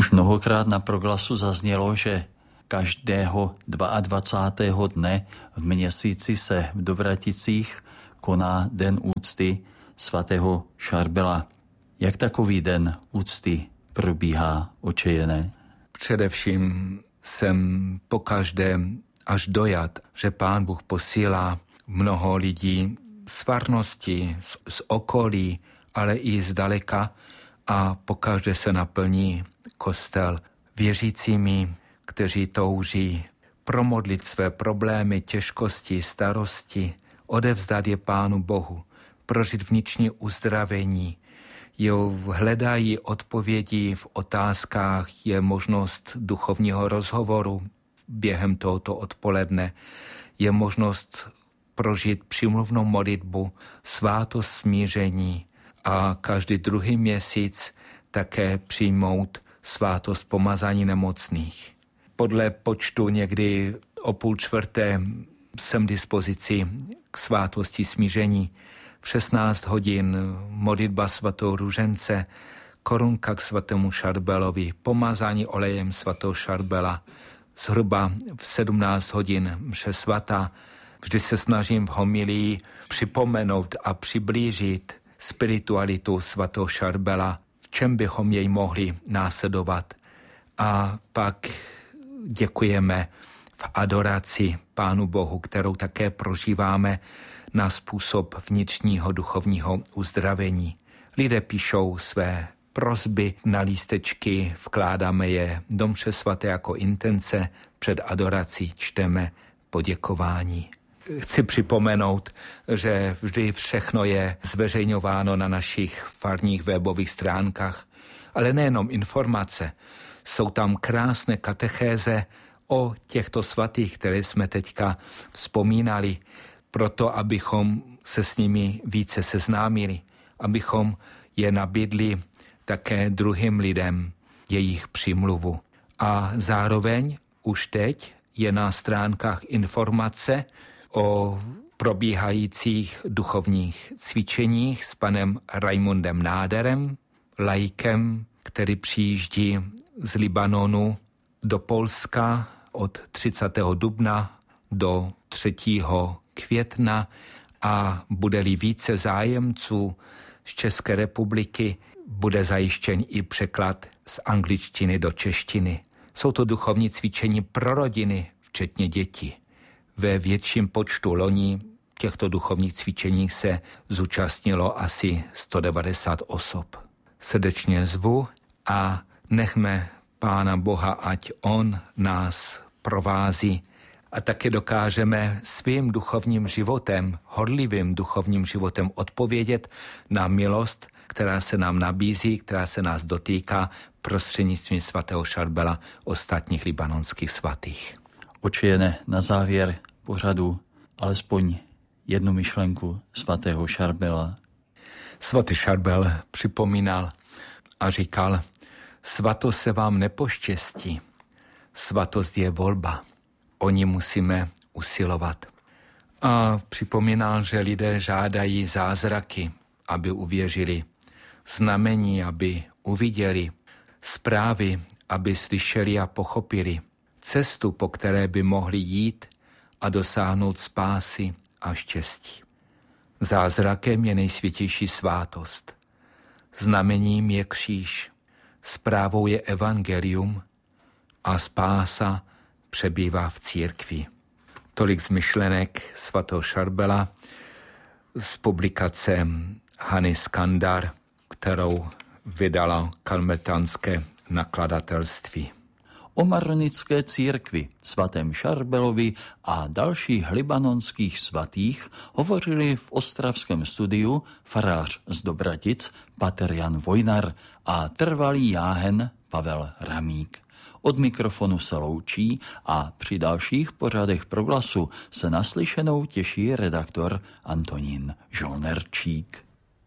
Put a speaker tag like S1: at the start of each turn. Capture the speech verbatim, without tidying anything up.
S1: Už mnohokrát na Proglasu zaznělo, že každého dvacátého druhého dne v měsíci se v Dobraticích koná Den úcty svatého Šarbela. Jak takový den úcty probíhá, oče Jene?
S2: Především jsem pokaždé až dojat, že Pán Bůh posílá mnoho lidí z farnosti, z, z okolí, ale i zdaleka a pokaždé se naplní kostel věřícími, kteří touží promodlit své problémy, těžkosti, starosti, odevzdat je Pánu Bohu, prožít vnitřní uzdravení. Jo, hledají odpovědi v otázkách, je možnost duchovního rozhovoru během tohoto odpoledne, je možnost prožít přímluvnou modlitbu, svátost smíření a každý druhý měsíc také přijmout svátost pomazání nemocných. Podle počtu někdy o půl čtvrté jsem dispozici k svátosti smíření. V šestnáct hodin modlitba svatého Růžence, korunka k svatému Šarbelovi, pomazání olejem svatého Šarbela. Zhruba v sedmnáct hodin mše svatá. Vždy se snažím v homilii připomenout a přiblížit spiritualitu svatého Šarbela, v čem bychom jej mohli následovat. A pak děkujeme v adoraci Pánu Bohu, kterou také prožíváme na způsob vnitřního duchovního uzdravení. Lidé píšou své prosby na lístečky, vkládáme je do mše svaté jako intence, před adorací čteme poděkování. Chci připomenout, že vždy všechno je zveřejňováno na našich farních webových stránkách, ale nejenom informace, jsou tam krásné katechéze o těchto svatých, které jsme teďka vzpomínali, proto abychom se s nimi více seznámili, abychom je nabídli také druhým lidem jejich přímluvu. A zároveň už teď je na stránkách informace o probíhajících duchovních cvičeních s panem Raimundem Náderem, laikem, který přijíždí z Libanonu do Polska od třicátého dubna do třetího května a bude-li více zájemců z České republiky, bude zajištěn i překlad z angličtiny do češtiny. Jsou to duchovní cvičení pro rodiny, včetně dětí. Ve větším počtu loni těchto duchovních cvičení se zúčastnilo asi sto devadesát osob. Srdečně zvu a nechme Pána Boha, ať on nás provází a také dokážeme svým duchovním životem, horlivým duchovním životem odpovědět na milost, která se nám nabízí, která se nás dotýká prostřednictvím svatého Šarbela, ostatních libanonských svatých.
S1: Oče Jene, na závěr pořadu alespoň jednu myšlenku svatého Šarbela.
S2: Svatý Šarbel připomínal a říkal, svatost se vám nepoštěstí, svatost je volba, o ní musíme usilovat. A připomínal, že lidé žádají zázraky, aby uvěřili, znamení, aby uviděli, zprávy, aby slyšeli a pochopili, cestu, po které by mohli jít a dosáhnout spásy a štěstí. Zázrakem je nejsvětější svátost. Znamením je kříž, zprávou je evangelium a spása přebývá v církvi. Tolik z myšlenek svatého Šarbela z publikace Hany Skandar, kterou vydala karmelitánské nakladatelství.
S1: O maronické církvi, svatém Šarbelovi a dalších libanonských svatých hovořili v ostravském studiu farář z Dobratic pater Jan Vojnar a trvalý jáhen Pavel Ramík. Od mikrofonu se loučí a při dalších pořadech Proglasu se naslyšenou těší redaktor Antonín Žolnerčík.